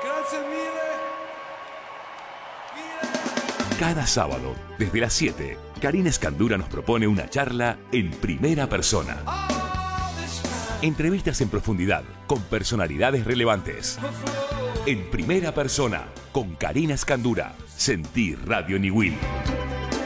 Cada sábado, desde las 7, Karina Escandura nos propone una charla en primera persona. Entrevistas en profundidad con personalidades relevantes. En primera persona, con Karina Escandura. Sentí Radio Niwil.